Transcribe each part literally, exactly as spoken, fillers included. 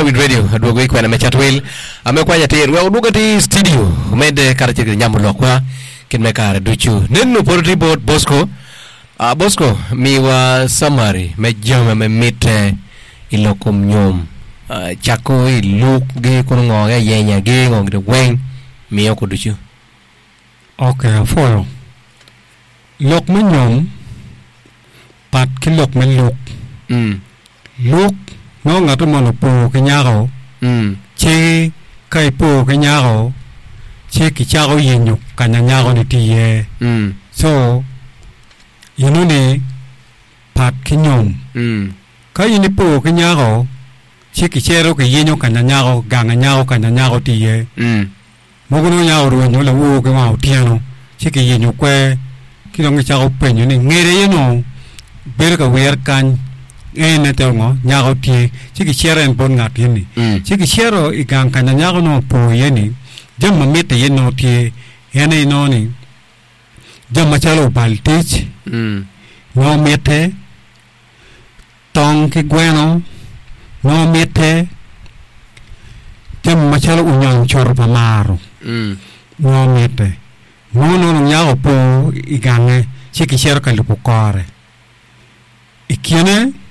Nyalo Win Radio aduogo ikwana mechatwil amekwa jatir we uduga ti studio mede karche nyambo lokwa kinme kare duchu nenu porti bot Bosco a Bosco miwa summary me jama me mite ilokum nyom chako iluk ge kono ngoga yenya ge ngong de weng miyo ko duchu. Okay, follow. Lok me nyom pat ki lok me luk. Mm. Luk no ngato mono po ke nyaro. Mm. Che kai po ke nyaro. Che ki charo yenyo kanya nyaro ni tiye. Mm. So you know ne pat ki nyom. Mm. Ka yini po ke nyaro. Che ki chero ke yenyo kanya nyaro ganga nyaro kanya nyaro tiye. Mm. Mogono nyaro ro nyo la wo ke ma tiano. Che ki yenyo kwe ki long charo penyo ni ngere yeno. Ber ka wer kan ene telmo nyaro tie chiki chero en bon ngat yini chiki chero igang kanya nyaro no po yeni jam mete yeno tie ene no ni jam machalo baltich mm no mete tong ki gweno no mete jam machalo unyang chor pamaro mm no mete no no nyaro po igange chiki chero kalupo kore ikiene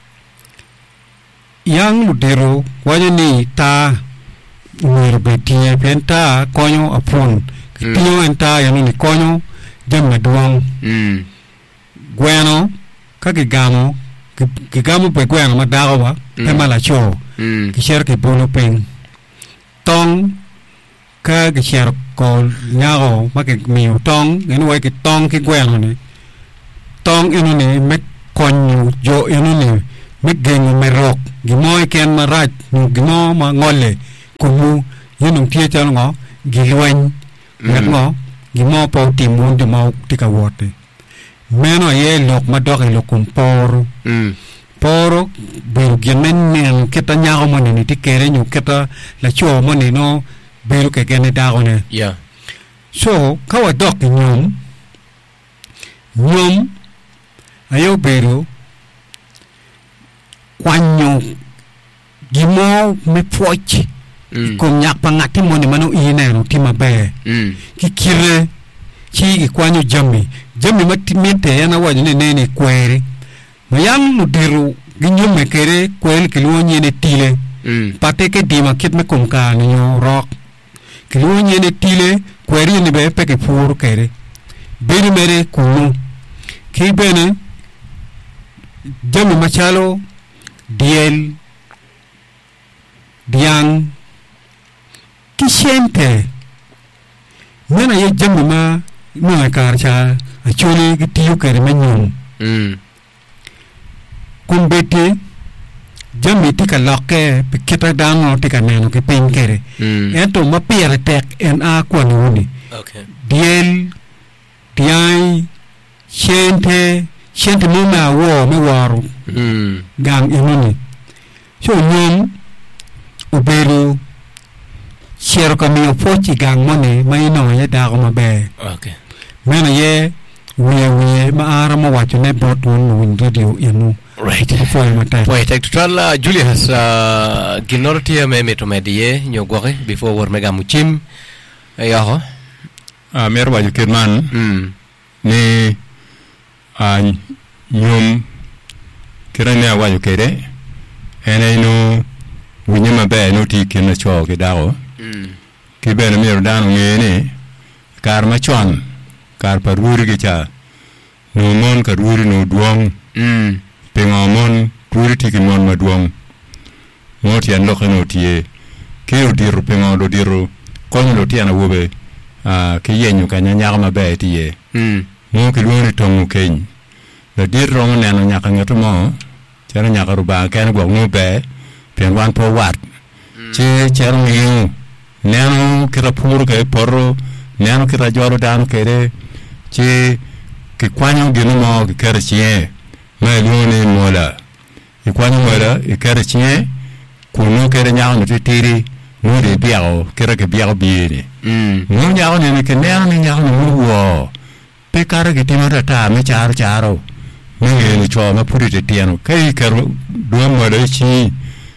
yang mudero wanya ni ta umir betie penta konyo apon tiyo enta yanu ni konyo jam maduang mm gweno kaki gamo ki gamo pe gweno madago ba pe mala cho mm ki sher ki bolo pen tong ka ki sher ko nyago ma ki mi tong enu wa ki tong ki gweno ni tong enu ni me konyo jo enu ni me gengo me rock gimo ken maraj no gimo ma ngole kumu yinung tie chal ngo gilwen ngat ngo gimo po timun de mau tika wote meno ye lok ma dog e lokum por mm poro beru gemen nen keta nyaago mo ni tikere nyu keta la cho mo ni no beru ke gene dago ne yeah so kawa dog nyum nyum ayo beru kwanyo gimo me poch mm kom nyak pangati mo ni manu ine no tima be mm kikire chi ki kwanyo jami jami matimete yana waju ne ne kwere mayang mudiru ginyo mekere kwel kilonye ne tile mm pate ke dima kit me kom ka no rock kilonye ne tile kweri ni be peke furu kere beri mere kunu ki bene jami machalo diel diang kishente mena ye jamu ma no karcha achoni gitiyo kare manyum mm kumbete jami tika lokke pikita dano tika neno ke pen kere mm ento ma pere tek en a kwani okay diel diai shente shente mo ma wo me waru mm gang inuni so nyum uberu shero kami opochi gang mone mai no ye da ko mabe okay mena ye we we ma ara mo wacho ne bot won won radio inu right for my time wait take to tell uh, Julius uh, ginorti me meto medie nyogore before wor mega muchim ya ho a mer waju kirman mm ni a nyum kirane waju kere ene no winyama be no ti kina cho ke dawo mm ki be no mer danu ngene kar ma chon kar paruri ge cha no mon ka ruri no duong mm pe ngamon ruri ti ki mon ma duong mo ti an lo no ti ke o diru pe ngado diru ko no ti ana wobe a ke yenyu ka nya nya ma be ti ye mm mo ke lo ni tongu ken la dir ro ne no nya ka ngato mo chara nya ka ru ba ka na go no be pen wan po wat che chero ngiu neno kira pur ke porro neno kira joro dan kere che ke kwanyo gino mo ke kere chie mai luni mola e kwanyo mola e kere chie kuno kere nyao no tiri no de biao kere ke biao biere mm no nyao ne ke neno ne nyao no wo pe kare ke timara ta me charo charo me ne cho ma puri te tiano kai kero do mo de chi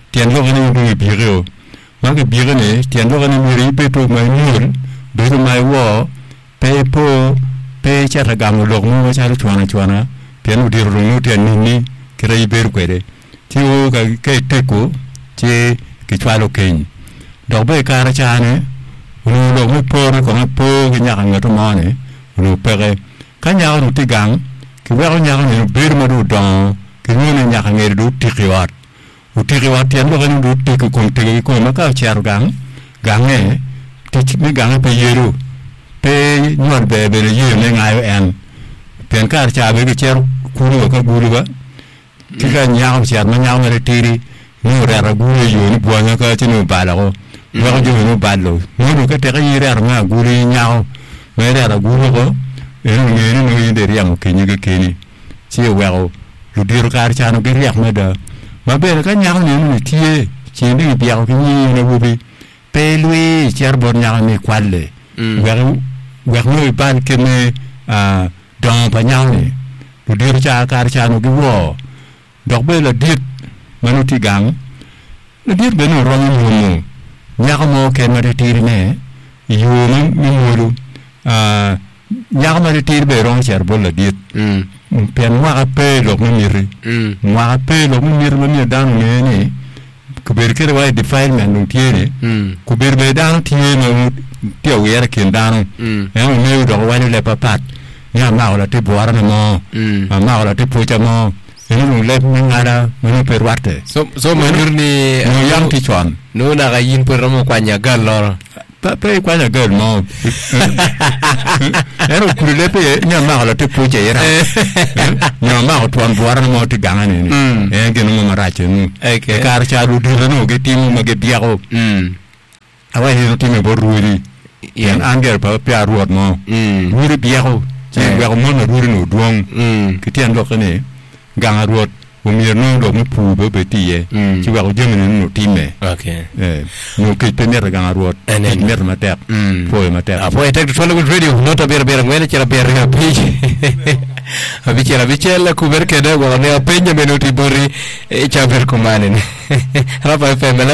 tiền lo cái này bị bị rồi mà cái bị cái này tiền lo cái này bị bị pro mai mur bị pro mai wo pe po pe cha ra gam lo mo cha chuana chuana tiền đi rồi nó tiền ni ni cái này bị rồi đấy thì o cái cái tết của chỉ cái chua lo kinh đọc bài ca ra cha này nó lo mo po nó còn po cái nhà hàng người ta mà này nó pe cái cái nhà nó ti gang cái vợ nhà nó bị mà đủ đòn cái người nhà hàng người đủ ti kiwat uti kiwat tiền lo cái đủ ti cái công ty cái mà cái cha gang gang này thì mấy gang pe yeru pe nhọn pe pe yeru này ngay en tiền cái cha với cái cha curu cái curu cái cái cái nhà cha mà nhà người ti đi nó ra ra curu yo nó buông cái chân nó ba lo nó cái chân nó ba lo nó được cái cái ra ra curu nhau mấy ra ra curu cái nó nghe nó nghe để riêng cái như cái kia này chỉ well lu đi rồi cái cha nó cái riêng mà đó mà bây giờ cái nhà này nó thiê chỉ đi biểu cái như nó bị pe lui chả bon nhà này quan lệ well well nuôi ban cái này à đòn phải nhau này lu đi rồi cha cái cha nó cái wo đọc bây là điệt mà nó thì gắng nó điệt bên nó rong nhiều mù nhà có mua cái mà để tì này yêu mình mình mua luôn à nhà mà đi tìm về rong chèr bol là điệt, pen hoa pe lộc nó mì, hoa pe lộc nó mì nó mì đan nghe nè, cứ biết cái đó defilement nó thiê nè, cứ biết về đan thiê nó tiêu cái kiện đan, em nêu đó vài lệ papat, nhà mạo là tiếp bùa nó mò, mà mạo là tiếp bùa cho mò, em nó lệ mình ngay đó mình phải vắt đấy. So so mình ni, nó yang thì chọn, nó là cái in per ramo quanh nhà gal lo. Pa pe qua là gần mà em rồi cứ lấy pe nhà mà là tiếp phụ chơi ra nhà mà họ tuan buar nó mau thì gang này em cái nó mà ra chứ cái car cha lu đi nó cái tim mà cái bia cô à vậy thì nó tim bor ruồi đi em ăn cái pa pe ruột mà ruồi bia cô chỉ bia cô muốn là ruồi nó duong cái tiền đó cái này gang ruộtผมมีน้องดอกมันผูเบอร์เบตีเอชีว่าเขาเจอมันหนูทีมเอโอเคเออหนูคิดเป็นเนื้อกังอารวดเนื้อมาแตกพอยมาแตกอ่ะพอยแตกทุกคนเรดิโอโน้ตเบอร์เบอร์เงินจะระเบิดกับพี่พี่เชลพี่เชลคูเบอร์แค่เด้อว่าเนี่ยเป็นยังเมนูที่บริเอชาเบอร์คุมาเนี่ยรับไปเฟมแล้ว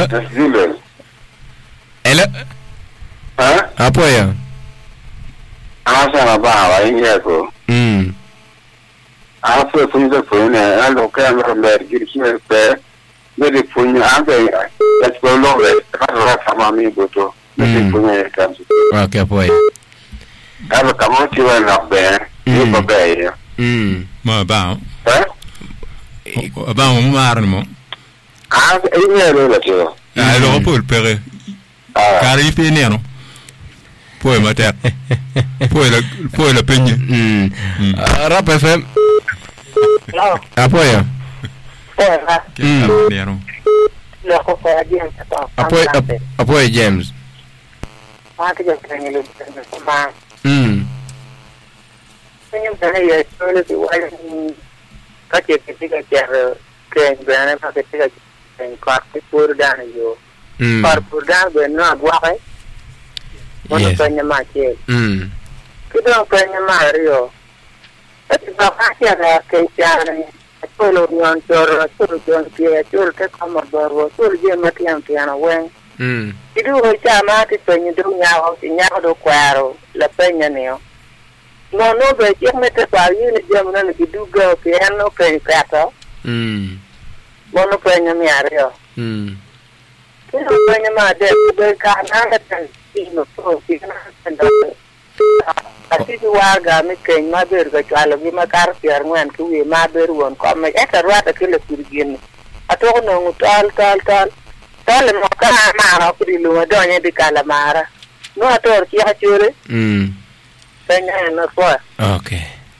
เอลฮะอ่ะพอยอ่ะอาซามาบ้าอะไรเงี้ยกูอืมafter from the phone and look at the girl there very funny and that's go low right from me go to the funny comes okay boy have a come out you and up there you go there mm ma ba eh ba mo marmo ah e ne lo la tio ah lo po il pere cari pieno poi ma te poi la poi la pegne mm rap fm Hello. Apoyo. Hola. Mm. Lo que fue James. Apoyo, apoyo James. Ah, que yo tenía lo que más. Mm. Yo tenía yo solo igual que que que que que en para que que en cuarto por dan yo. Mm. Por por dan bueno agua. Bueno, tenía más que. Mm. Que no tenía más yo. Tapi bapaknya ada kejaran, kalau orang cor, cor cor dia cor ke kamar baru, cor dia mati yang tiada weng. Hmm. Itu macam mati penyedung nyawa, nyawa do kuaro, lepenya neo. No no berjek mete pagi ni jam mana lagi duga piano ke kata. Hmm. Mono penya miario. Hmm. Itu penya made berkana kan sino pro sino sendok. Asi warga miken maber ga chala gi makar piar ngwan ku wi maber won ko me eta rata kile kurgin ato no ngutal tal tal tal mo ka ma ra ku di lu do nya di kala mara no ator ki ha chure mm penya na ko okay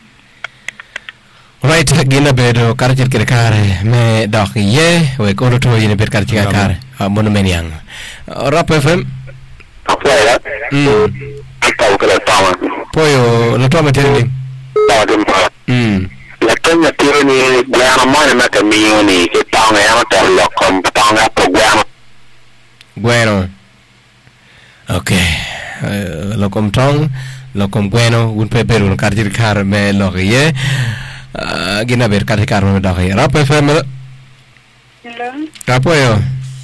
right gina bedo karjer kire kare me dok ye we ko to yene ber karjer kare mono men yang rap fm apa ya mm tahu kalau tahu Poyo la tua materia ni mm la tua materia ni guana mai ma che milioni che tanga ya to lo con tanga programa bueno okay uh, lo com tong lo com bueno un peper un cardir car me lo ye uh, gina ber cardir car me da ye rap fm hello apoyo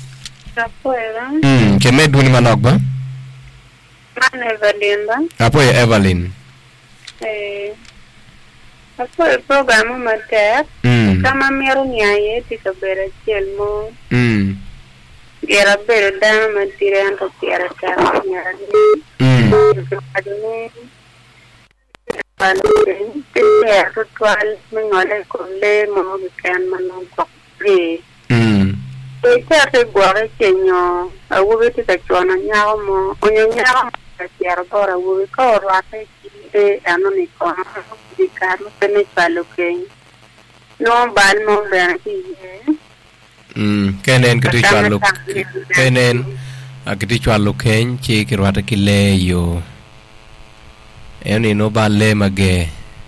Apoyo. Mm, ke med duni manok ba? Man Evelyn ba? Apoyo Evelyn. Eh. Apoyo programa matek. Mm. Kama mero nyaye tika bera chelmo. Mm. Gera bera dama matire anto piara kama nyari. Mm. Adune. Paling tete ritual mengole kole mo bikan manong kokri. Mm. Esa te guare kenyo. Awu tika chona nyawo mo. Onyo nyawo piara tora awu ko rate kide ano ni kono. Dikano pene palo kenyo. No bal mo bera kiye. Mm, kenen kiti chwalo kenen akiti chwalo ken chi kirwata kile yo eni no balle mage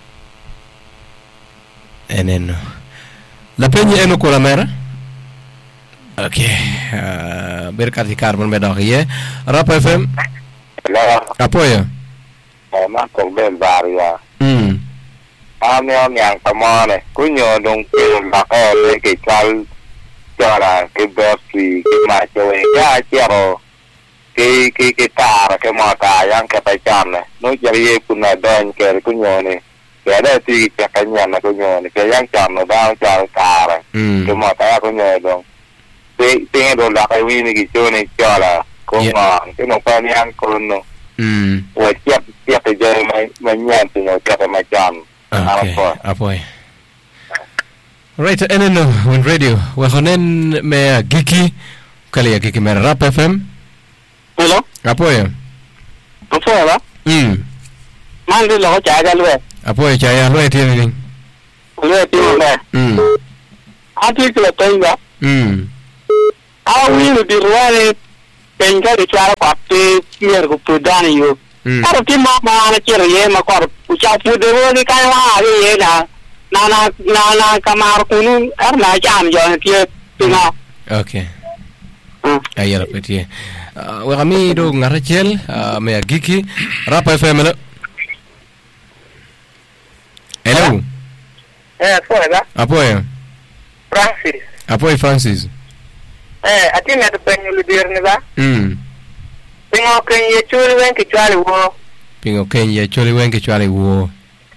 eneno la penye eno kola mera okay uh, berkati carbon medo ye Rap F M Hello. apoyo Eh, ma kong ben baria. mm Ame am yang tamane. Kunyo dong ke bakal le ke chal jara ke bersi ke ma choe ya chero. Ke ke ke tar ke ma ta yang ke pa cham ne. No jari kuna dan ke kunyo ne. Ke da ti ke kanya na kunyo ne. Ke yang cham no da chal tar. mm Ke ma ta kunyo dong. Te te do la ke wi ni ki chone chala. Ko ma ke no pa yang kunno. mm Wa tiap tiap je mai mai nyan tu no tiap mai cham. okay apoy right eneno on radio wa honen me giki kale ya giki me Rap F M Hello. apoyo Apa ya? mm Man di lo cha ga lue. apoyo cha ya lo etieni Lue ti le. mm A ti ke to ba. mm A wi ni di ruale pen ga di cha pa ti mier ku pu dan yo. mm A ti ma ma na che ye ma ko ku cha pu de ro ni kai wa ye na. Na na na na kamar ku nu ar na jam yo ti ti na. okay Mm. ayara petie wa kami do ngarachel me giki Rap F M lo hello Eh, so ga. apoyo Francis. apoyo Francis Eh, ati na de pen lu dir ni ba. mm Pingo ken ye churi wen ki chali wo. pingo kenye choli wengi chwali wo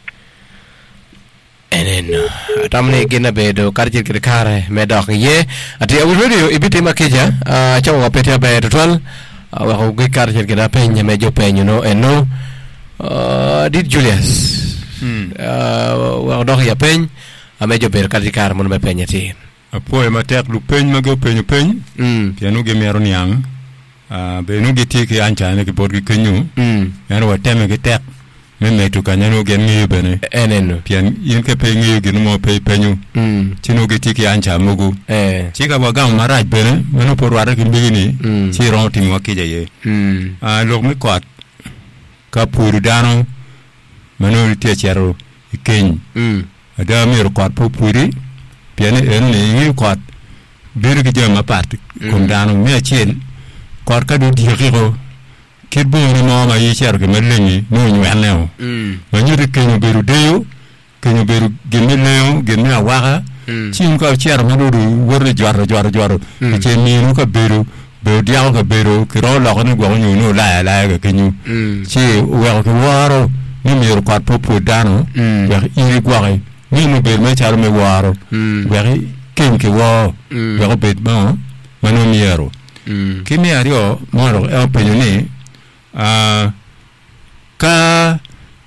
eneno tamne gina bedo karjir kire kare me dok ye ati awu radio ibiti makeja a chawo apete be total wa ko gi karjir kire penye me jo penyo no eno dit Julius Hmm. wa dok ya peny a me jo ber karjir kare mon me penye ti Apoyo matek lu peny mago penyo peny. mm Pianu ge mero niang. Ah, be nu ge ti ke ancha ne ke bor ge kenyu. mm Yanu wa teme ge tek. Me me tu kanya nu ge ngi bene. eneno Pian yin ke pe ngi ge nu mo pe penyu. mm Chinu ge ti ke ancha mugu. eh Chika ba gam maraj bene. Menu por wara ke bigini. mm Chi ron ti mo ke je ye. mm Ah, lok mi kwat. Ka puru dano. Menu ti chero ikeny. mm Ada mi ro kwat pu puri. Piane en ne ngi kwat. Bir ge jama pat. Kum dano me chen. Kwat ka du di ro. Kit bu ni mo ma yi chero ke melengi. No nyu aneo. mm Ma nyu de kenyu beru deyo. Kenyu beru gemileo. Gemia waka. mm Chin ka chero ma du wor jwar jwar jwar. Mm. Che mi nu ka beru. Beru diao ka beru. Kiro lo ni gwa nyu no la la ka kenyu. mm Chi wa ko waro. Ni mi ro kwat pu pu dano. mm Ya iri gwa ni nu beru me charo me waro. mm Wari ken ke wo. mm Wari bet ma. Manu miero. mm Kimi ario moro e penyo ni. Ah, ka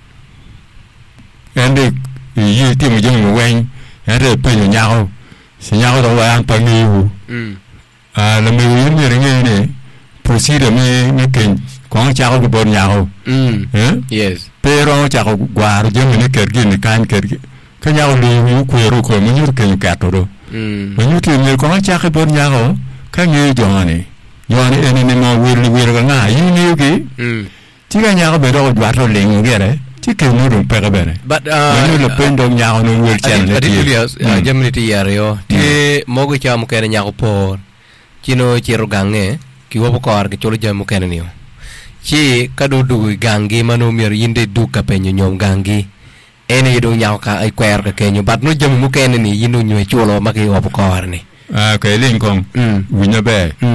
ende yi ti mo jeng wen ende penyo nyao si nyao do wa an pangi wu mm ah la me wi mi ringe ne procedure me me ken ko cha ko bo nyao mm eh yes pero cha ko gwar jeng ne ker gi ni kan ker gi ka nyao le wi ku ro ko mo nyur ken ka to do mm mo nyur ti me ko cha ko bo nyao ka ngi jo ani yo ni ene ne mo wi wi ga nga yi ni gi mm ti ga nyao be do gwar to le ngi re ti ke mo do pe ga bene but Manu le pendo nyao no wel chen adi le adi ti. Julius Mm. jamni ti yare yo ti mogo cham kene nyako por chino chiro gange ki wobo kor ke cholo jamu kene niyo chi kadu du gangi mano mir yinde du ka penyo nyom gangi ene yido nyako ka ai kwer ka kenyo but no jamu kene ni yino nywe cholo maki wobo kor ni Ah, ka len kong mm winya be. mm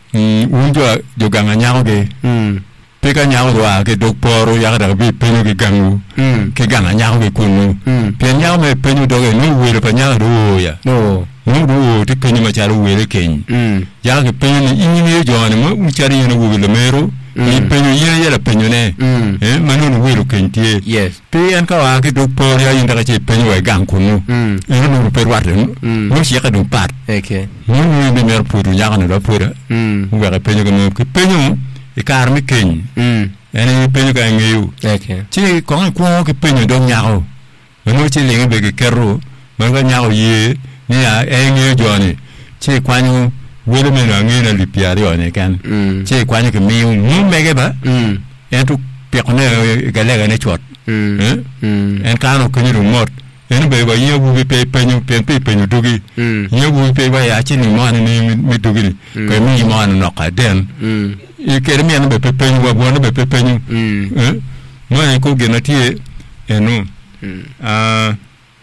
un jo jo ganga nyago ge pe ka nyago wa ke dok poro ya da bi penyo ge gangu ke ganga nyago ge kunu pe nyago me penyo do ge no we pa nyago do ya no no do ti penyo ma charu we le ken ya ge penyo ni ini ni jo ne mo u chari no we le mero ni penyo ye ye la penyo ne eh manu no we lo ken tie yes pe an ka wa ke dok poro ya inda ka che penyo we gang kunu e no per wat no si ka do pat okay no ni me mer puru ya kana do pura u ga penyo ge mo ke penyo e kar mi ken ene penyo ka ngiu okay chi ko ko ke penyo do nyao no chi le be ke kero ma ga nyao ye ni a e ngiu jo ni chi kwanyu wele me na ngi na lipiari one kan chi kwanyu ke mi mu me ge ba en tu pe ko ne ga le ga ne chot en ka no ke ni ru mot en be ba ye bu pe penyo pe pe penyo dugi ye bu pe ba ya chi ni mo ni mi dugi ko mi mo no ka den e kere mi anabe pepe ni wa bwana be pepe ni eh mo ko genatie enu ah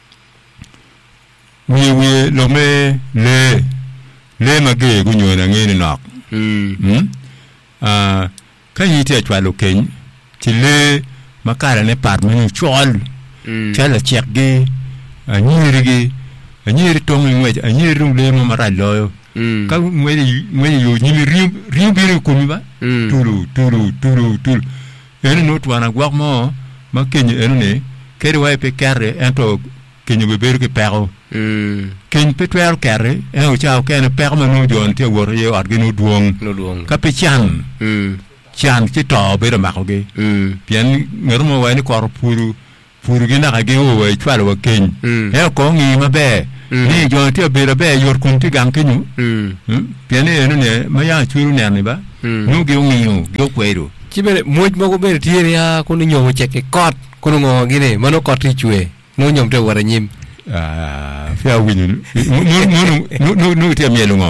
wi wi lo me le le mage gu nyo na ngeni nok hm ah ka yite twa lo ken ti le makara ne par me chol chala chekge anyiri ge anyiri tongi ngwe anyiri le mo mara lo ka mweli mweli yo nyimi rim rim bere ko mi ba tulu tulu tulu tulu ene no twana gwa mo ma kenye ene ne kere wa pe kare ento kenye be bere ke pero ken pe twer kare e o chao ken per ma no jon te wor ye ar gino duong no duong ka pe chan chan ti to be ma ko ge bien ngero mo wa ni kor puru puru ge na ga ge o wa twalo wa ken e ko ngi ma be ni jo ti be be yor kun ti gang kenyu hm piane ene ne ma ya churu ne ne ba no ge ngi yo ge kwero chi be moj mo ko be ti ya ko ni nyomo cheke kot ko no ngine mano kot ti chwe no nyom te wara nyim ah fa winu no no no no ti mi lo ngo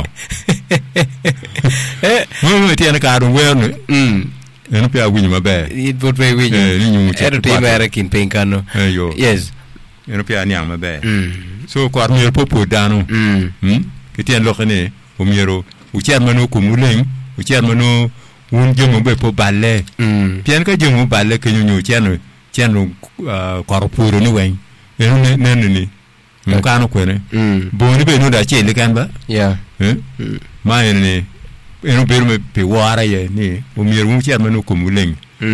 eh no ti ana ka ru we no hm ene pa winu ma be it bot be winu eh ni nyu cheke ti mere kin penkano yes ene pa ni ang ma be so ko armier popo dano hm ke tien lo khane o miero u chen mano ku muleng u chen mano un jemo be po balle pien ka jemo balle ke nyu chen chen ko puro ni wen ene ne ne ni mu kanu ko ne bo ni be no da che le kan ba yeah eh ma ene ne ene be me pe wara ye ni o miero u chen mano ku muleng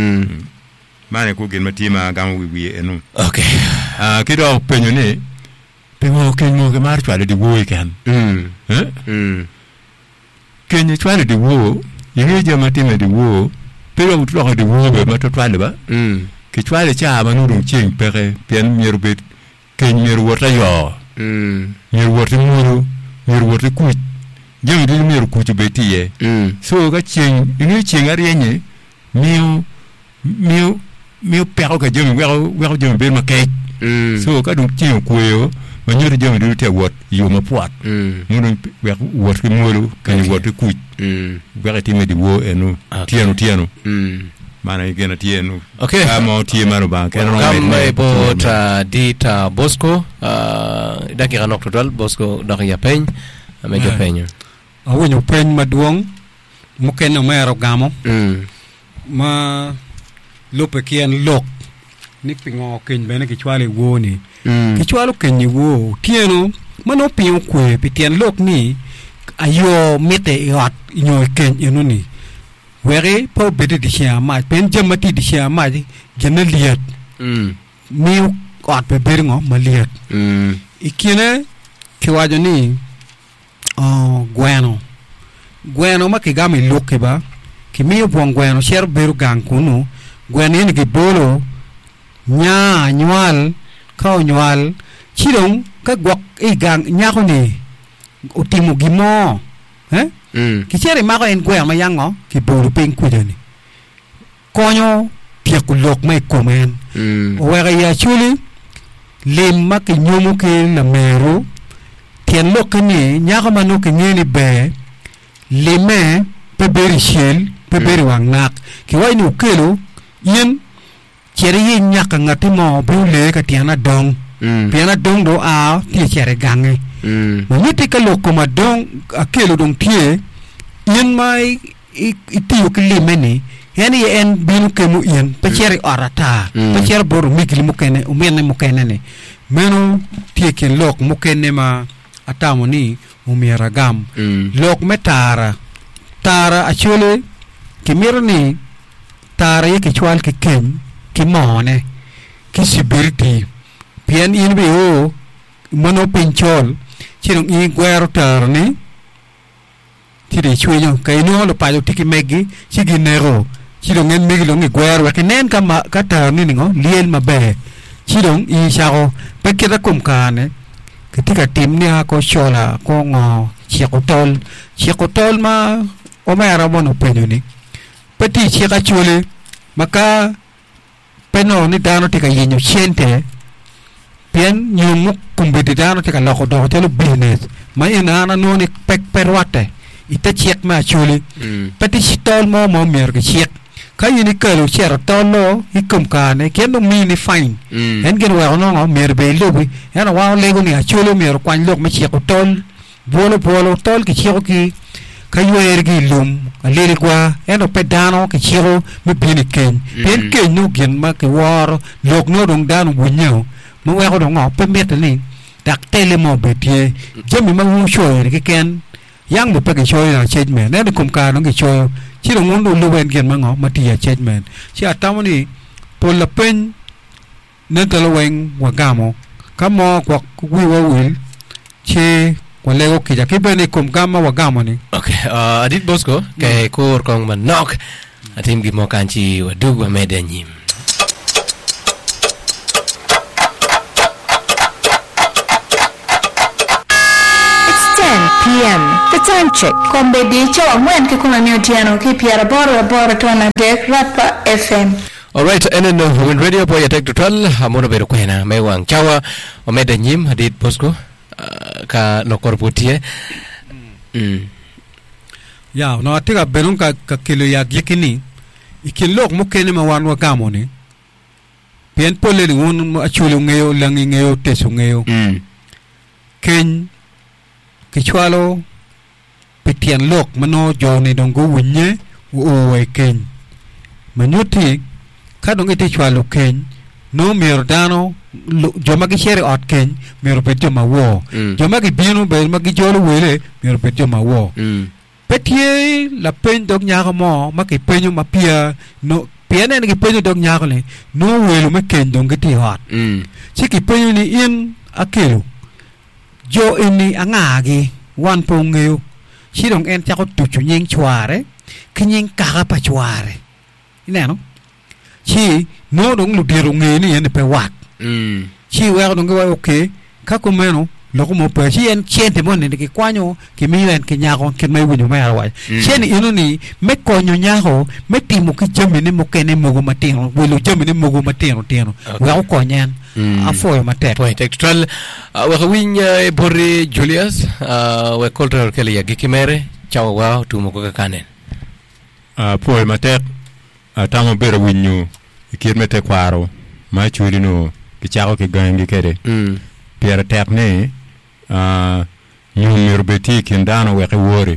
ma ne ko gen matima gam wi wi enu okay ah ke do penyo ne pengo kenyo ke mar chwale di wo kan mm eh mm kenyo chwale di wo yiri je matime di wo pero utlo di wo be mato chwale ba mm ke chwale cha ma nu dum ching pere pien mirbet ken mir wota yo mm mir wota muru mir wota ku je di mir ku ti betiye mm so ga ching ni ching ari yenye miu miu miu pero ka je mi wero wero je be ma ke mm so ka dum ching ku yo ma nyori jom du te wot yo ma puat mm mun we wot ki molu kan wot ku mm we ti me di wo enu tienu tienu mm mana igena tienu okay amo tie manu ba kan no me bo ta dita Bosco uh daki ranok total Bosco dak ya peny ame jo penyo awo nyo peny maduong muken no mero gamo mm ma lope kien lok ni pingo ken bene ki chwale wo ni ki chwalo ken ni wo tieno mano pio kwe pitien lok ni ayo mete yot nyo ken eno ni were po bede di sia ma pen jamati di sia ma gena liat mm mi ot be beringo ma liat mm ikine ki wajo ni oh gweno gweno ma ki gami lokke ba ki mi bon gweno sher beru gang kunu gweno ni ki bolo nya nyual kao nyual chidong ka gwak e gang nya ko ni utimu gimo eh mm ki chere ma ko en gwe ma yango ki bolu pen ku de ni konyo pia ku lok mai ko men mm o wa ya chuli lim ma ki nyomu ke na meru tien lok ni nya ko manu ke ni be lime pe beri shel pe beri wang nak ki wa ni ukelo yen chere yi nyaka ngati mo bule ka tiana dong mm piana dong do a ti chere gange mm mo niti ka loko ma dong akelo dong tie yen mai itiyo kilime ni yani en binu ke mu yen pecheri orata pecher bor migli mukene umene mukene ne meno tieke lok mukene ma atamo ni umiera gam lok metara tara achole kimirni tara yeke chwal ke ken ki mone ki sibirti pien in bi o mono pinchol chirong i gwero tar ni tiri chwenyo kay no lo payo tiki megi chigi nero chirong en megi lo ngi gwero ke nen ka ma ka tar ni ngo liel mabe chirong i chao pekeda kum kane ketika timnya ko chola ko ngo chekotol chekotol ma omera mono penyo ni peti cheka chole maka peno ni dano tika yenyo chente pien nyumu kumbiti dano tika loko do telo business ma ina na no ni pek perwate ita chek ma chole peti chitol mo mo mer ke chek kayi ni kalo chero tolo ikum kane kendo mi ni fine en gen wa no no mer be lobi en wa lego ni achole mer kwan lok ma chekotol bolo bolo tol ki cheko ki kayo ergi lum aliri kwa eno pedano ke chiro mi bini ken pen ken no gen ma ke war lok no dong dan bunyo mo wa ko dong pe met ni dak tele mo betie jemi ma wu shoy ke ken yang mo pe ke shoy na chejmen ne kum ka no ke shoy chiro ngondo lu wen gen ma ngo ma ti ya chejmen chi atamoni pol la pen ne telo wen wa gamo kamo kwa wi wa wil che wale oki ja kibene kum gama wa gama ni okay uh, adit Bosco ke kur kong manok atim gi mokanchi wa dug wa medanyim. It's ten p.m. The time check kombe di chawa mwen ke kuna nyotiano ki piara bora bora tona dek Rapa F M. Alright, enen no win radio boy attack to twelve amono beru kwena me wang chawa wa medanyim adit Bosco Uh, ka no korputie mm ya no atiga benun ka ka kilo ya yekini ikilok mukene ma wan wa gamoni pien pole ni won achule ngeyo langi ngeyo tesu ngeyo mm ken kichwalo pitian lok mano joni dongo wunye o we ken manyuti ka dongo te chwalo ken no mirdano joma ki chere ot ken mero petjo ma wo joma ki binu be ma ki jolo wele mero petjo ma wo petie la pen dog nyaga mo ma ki penyo ma pia no piene ni ki penyo dog nyaga le no welo ma ken dong ki ti hot chi ki penyo ni in akelo jo ini angagi wan pongeo chi dong en cha ko tu chu nyeng chware ki nyeng ka pa chware ine no chi no dong lu diru nge ni en pe wak mm chi wa dong wa okay ka ko meno lo ko mo pe chi en chente mon ni ki kwanyo ki mi len ki nya ko ki mai wu ma wa chen inu ni me ko nyo nya ho me ti mo ki jemi ni mo ke ne mo go matino wu lu jemi ni mo go matino tino wa ko nyen a fo ma te point actual wa win borre Julius wa cultural kele ya gikimere chawa wa tu mo ko kanen a po ma te atamo bero winyu ikirmete kwaro ma churi no kichako ke gangi kede mm pier tek ne a nyumir beti kindano we wore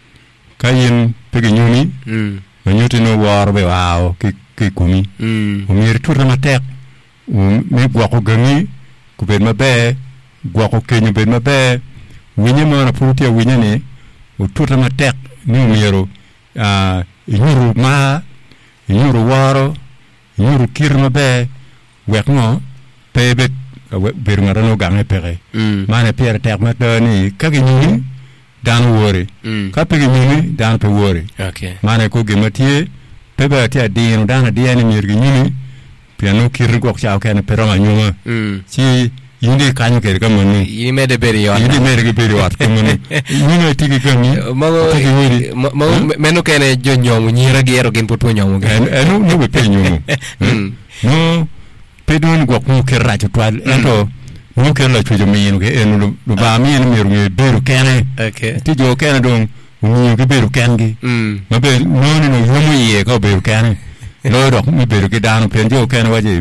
kayin pegi nyuni mm nyuti no war be waaw ki ki kumi mm umir turna ma tek um me gwa ko gangi ku ben ma be gwa ko kenyu ben ma be winya ma na puti winya ne u turna ma tek ni umiro a yuru ma yuru waro yuru kirma be wekno pebe ber ngarano gange pere mane pier tek ma tani kagi nyini dan wore ka pegi nyini dan pe wore okay mane ko gematie pebe tia dino dan diani mirgi nyini piano kirri ko cha ka na pero ma nyuma mm si yindi kanyu ke ka moni yini mede beri yo yindi mede beri wat ko moni nyini tigi gami mago mago meno kene jo nyomu nyira gero gen poto nyomu en enu no be pe nyomu no pedon go ko ke rajo twal ento no ke la chujo mi no ke enu do ba mi en miru mi beru kene okay ti jo kene don mi ke beru kengi mm ma be no no no yomu ye ko beru kene lo do mi beru ke dano pen jo kene waje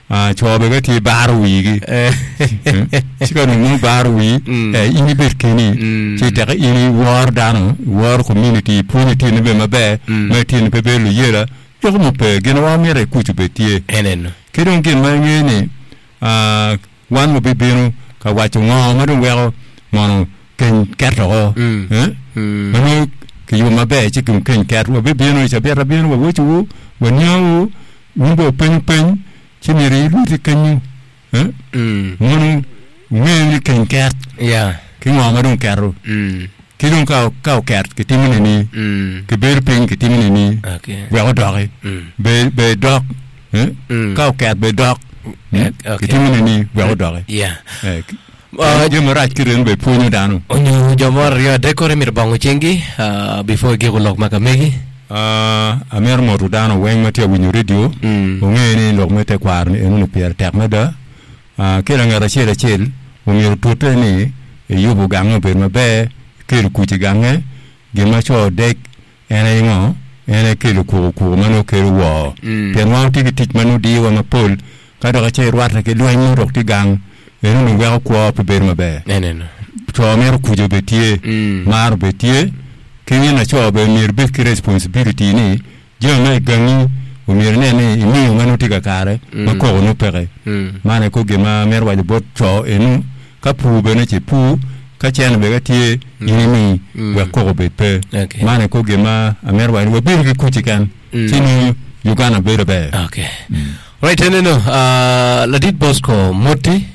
a cho be ga ti bar wi gi ci ko nu bar wi e ini ber keni ci ta ini war dano war community puniti ne be mabe me tin pe be lu yera yo mo pe gena wa mere ku ci be tie enen ke don gen ma ni a wan mo be benu ka wa ci ngo ma don wero mono ken katro eh mo ke yo mabe ci ken ken katro be benu ci be rabenu wo ci wo wo nyawo wo bo pen pen ci mere lu ti ken eh mono ngeli ken kat ya ki ngo ma don katro ki don ka ka kat ke timine ni ke ber pen ke timine ni okay we odore be be dok eh ka kat be dok ke timine ni we odore ya eh je mo rat kiren be punu danu onyo jomor ya dekore mir bangu chengi before ge golok makamegi ah amer mo rudano wen mate winyo radio o ngeni lok mate kwar ni enu pier tek meda ah kira ngara chele chel o mir tutte ni yubu gango be mabe kir ku ci gange gima cho dek ene ngo ene kir ku ku mano kir wo per wa ti ti manu di wa mapol ka do che ruat ke do ni rok ti gang ene no wa ko pe ber mabe ene no cho mer ku jo betie mar betie kini na cho be mir be ki responsibility ni je na gangi o mir ne ne ni manu ti ka kare ma ko no pere mane ko gima mer wa bot cho enu ka pu be ne che pu ka chen be ga tie ni ni wa ko be pe mane ko gema amer wa wa be ku ti kan tini Uganda be be okay right no no uh Ladit Bosco moti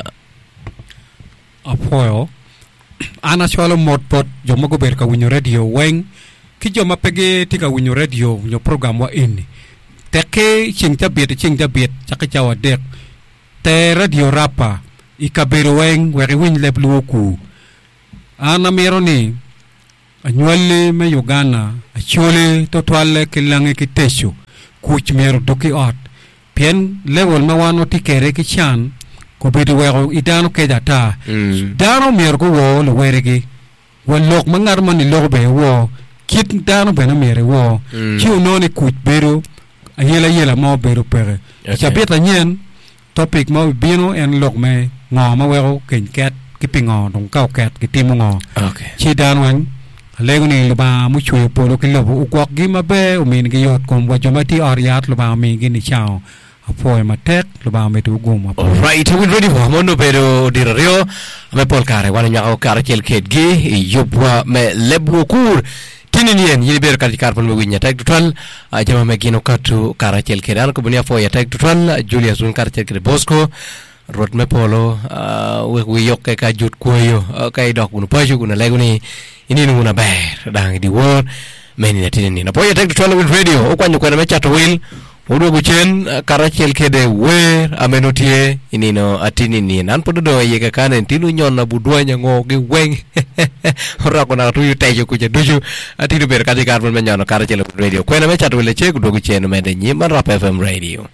apoyo ana cholo mot pot joma go ber ka winyo radio weng ki joma pege tika winyo radio nyo program wa ini teke ching tabet ching tabet chaka chawa dek te radio rapa ikabero weng weri win leblu ku ana meroni anywale me Uganda achole totwale kilange kitesho kuch mero doki ot pen level mawano tikere ki chan ko bedo wero idano ke data dano mer ko wo lo weregi wo lok mangar man lo be wo kit dano be no mere wo chi no ni kuch bedo ayela yela mo bedo pere chabeta nyen topic mo bino en lok me ngo ma wero ken ket ki pingo dong ka ket ki timo ngo okay chi dano wan lego ni lo ba mu chwe polo ki lo u kwak gi mabe o min gi yot kom wa jomati ariat lo ba mi gi ni chao apoy matek lo ba metu gum apo right we ready for mono pero dirario me pol kare wana nyako kare kel ket gi yobwa me lebwo kur tinien yini ber kar karpon me winya tek total jama me gino katu kare kel kedan ko bunia fo ya tek total Julius un kare kel Bosco rot me polo we we yokke ka jut koyo kay dok bunu paju kuna lego ni ini nuna ber dang di wor meni na tinien na po ya tek total with radio o kwanyo kwa me chato will Udo guchen karachel kede wer amenotie inino atini ni nan podo yeke kane tinu nyona budwa nyango gi weng rako na tuyu tejo kuja duju atinu ber kati karpon menyano karachel radio kwena me chatu leche udo guchen mede nyima Rap F M radio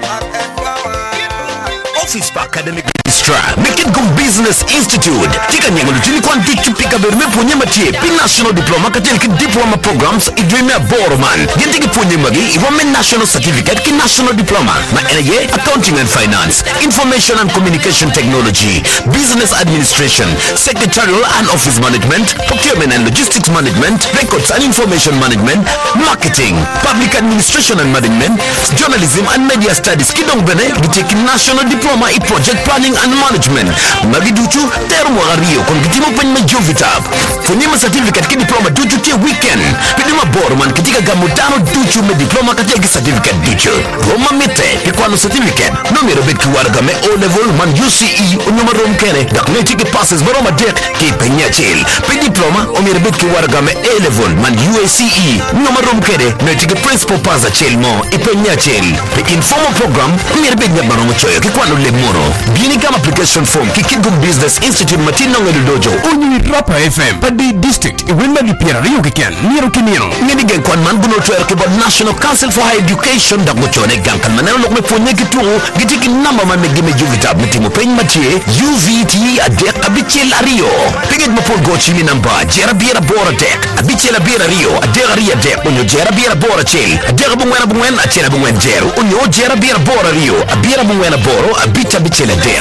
Office for Academic Registrar Make it Go Business Institute Tika nyangolo tini kwa ndichu pika berme ponye matie Pi National Diploma katel ki Diploma Programs idrime a Boroman Genti ki ponye magi Iwame National Certificate ki National Diploma Ma N A Accounting and Finance Information and Communication Technology Business Administration Secretarial and Office Management Procurement and Logistics Management Records and Information Management Marketing Public Administration and Management Journalism and Media Studies Kidong bene Giteki National Diploma i Project Planning and Management Magiduchu termo ario kon kitimo pen ma jovitab Funyima certificate ki diploma duchu ti weekend Pidima Borman kitika gamutano duchu me diploma katia ki certificate duchu Roma mite ki kwano certificate Nomero bet ki warga me O level man U C E unyuma rom kene Dakneti ki passes maroma dek ki penya chil Pe diploma omere bet ki warga me A level man U A C E unyuma rom kene Neti ki principal paza chil mo i penya chil Pe informal program omere bet nyabaroma choyo ki kwano le mono Bini kama application form Kikigum Business Institute Matino Ngelu Dojo Onyi Rapa F M Padi District Iwema Lipira Rio Kiken Niro Kiniro Ngeni gen kwan man buno tuwer ke bod National Council for Higher Education da go chone gan kan manelo lok me fonye kituru gitiki namba ma me gime juvita mitimo pen matie U V T adek abichel ario pigit mo por go chini namba jera biera bora dek abichel biera rio adek ria dek onyo jera biera bora chel adek bungwena bungwen achela bungwen jeru onyo jera biera bora rio abiera bungwena boro abicha bichel dek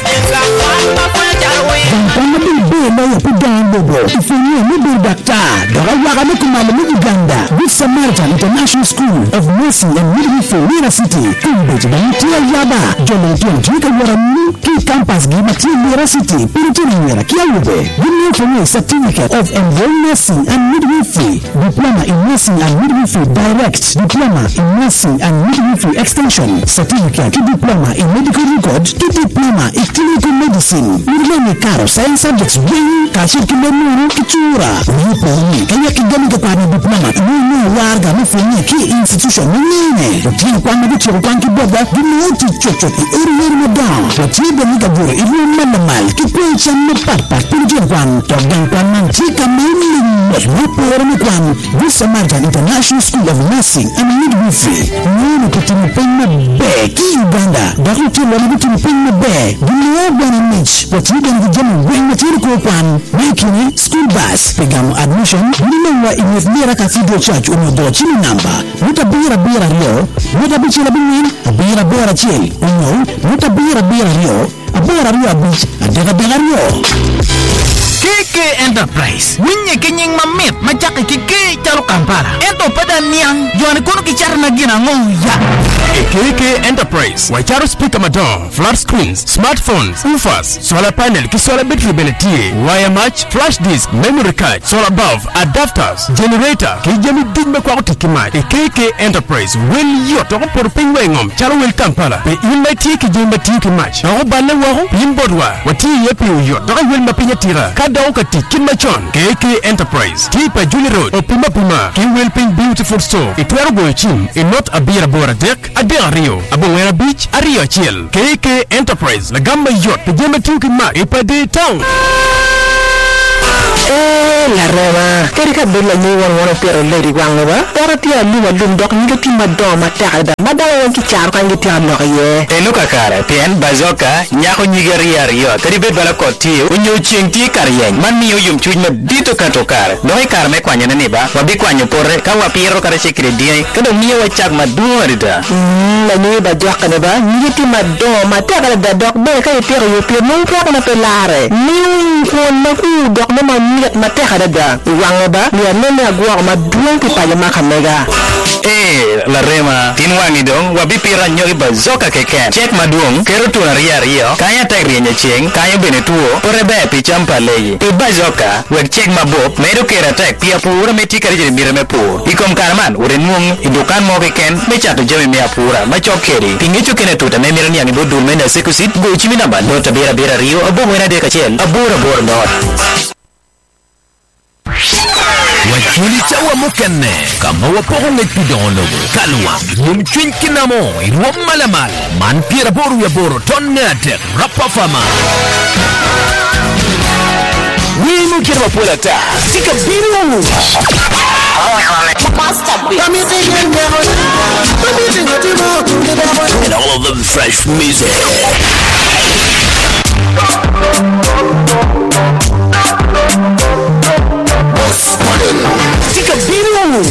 Bangkama bilbe na ya pidang bobo Ifenye nibil dakta Darawaga mekumale mu Uganda Good Samaritan International School of Nursing and Midwifery Mira City Kumbej Bantia Yaba Jolo Tuan Tika Waramu Ki Campus Gimati Mira City Piritini Mira Kiawube Gimne Fenye Certificate of Enrolled Nursing and Midwifery Diploma in Nursing and Midwifery Direct Diploma in Nursing and Midwifery Extension Certificate Ki Diploma in Medical Record Ki Diploma in Clinical Medicine Mirlene Karo Science Subjects Wing Kashir Kimenu Kichura Niponi Kaya Kigami Kapani Diploma Nini Warga Mufenye Ki Institution Nini Watia Kwama Bichi Wakanki Boba Gimoti Chochoki Uri Modan Watia Benika Bure Iru Manamal Kipwecha Mupapa Pirijan Kwan Togdan Kwan Mantika Mili Wapore Kwan Good Samaritan International School of Nursing and Midwifery Nini Kutini Penna Be Ki Uganda Dakuti Wani Kutini Penna Be Gimni Bwana Mitch Watia Benika Jamu Wing Matiri Kwan Making School Bus Pegamu Admission Nimewa Inyef Mira Cathedral Church Unodo Chini Namba Muta Bira Bira Rio Muta Bichila Binin Bira Bira Chili Uno Muta Bira Bira Rio Abira Rio Beach Adega Bira Rio K K Enterprise Winye kenyeng mamit Majaki kiki Chalo Kampala Ento pada niang Juan kono kichara na gina ngong ya K K Enterprise Wacharo speaker madon Flat screens Smartphones Woofers Solar panel Kisola battery benetie Wire match Flash disk Memory card Solar bulb Adapters Generator Kijami digme kwa utikimaj K K Enterprise Will yo Toko por pingwe ngom Chalo will Kampala Pe imati kijimba tiki match Toko bale waho Yimbodwa Wati yepi uyo Toko will mapinya tira Kada ukati Kimachon K K Enterprise Tipa Julie Road Opima Puma Ki will ping beautiful store Itwero Goychim Inot Abira Bora Dek Adea Rio Abongwera Beach Ario Chiel K K Enterprise Lagamba Yacht Pijama Tuki Ma Ipade Town Eh, la roma. Kerika bila ni wan wan pero lady wangwa. Ora tia luwa lum dok ni ti madoma taada. Madala wan ki char kan ki tia no ye. Enuka kara pien bazoka nyako nyigeria rio. Kadi bet bala koti unyo chingti karyen. Man mi yum chuj ma dito kato kara. Doi kara me kwanya ne ba. Wabi kwanya porre ka wa piro kara sekre die. Kado mi wa chak ma duarida. Mm, la ni ba jok ne ba. Ni ti madoma taada da dok be ka pero yo pio mo ko na pelare. Ni ko na ku dok na ma Mateka dada wangaba ni anene agwa ma duong ki pala makamega eh la rema tinwangi dong wabi pira nyogi bazoka keken check maduong kero tu ria rio kaya tagri nya cheng kaya benetuo porebe pichampa leye pe bazoka wek check mabop medo kera tag pia pura meti kari jere mira me pur ikom karman urenung indukan mo keken mechato jeme me apura machokeri pingicho kene tuta me mira nyangi bodul mena sekusit go chimina ba dota bera bera rio abo mena de kachel abura bor dot Wajuli chawa mukenne kama wapoho ngepidologo kalwa yumchwin kinamo iruwa malamal man pira boru ya boro tonne atek rapa fama wimu kira wapola ta sika biru and all of them fresh music Tika biru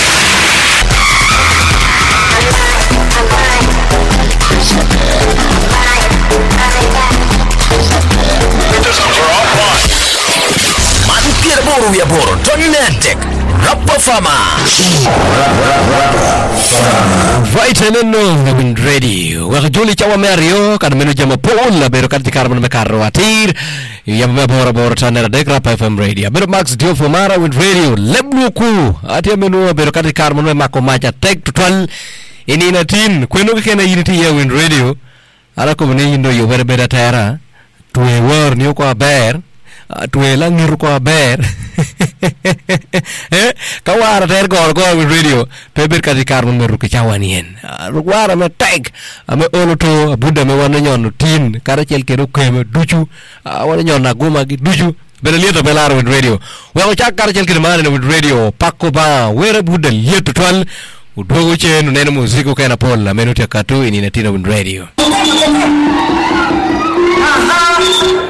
Man pira boru ya boro Tonetek Rapa Fama Right neno Ngabin ready Wakajuli chawa merio Kada menu jama pola Bero kati karman mekaro atir Yama bora bora tanera dek Rapa F M radio Bero Max Dio Fumara with radio Lebluku Atia menu Bero kati karman me mako macha Tek tutual Ini na tin Kwenu kena unity ya win radio Ala kumene yindo yo bere bere tera Tuwe war niyo kwa ber tuela ngiru ko ber eh kawara ter gor go radio peber kati karun meru ke chawanien ruwara me tag ame oloto buda me wana nyon tin karachel ke rukeme duchu wana nyon aguma gi duchu bele lieto belaro with radio wa chak karachel ke mane with radio pakko ba were buda lieto twal udogo chenu neno muziko kana pola menutia katu ini natina with radio. Aha.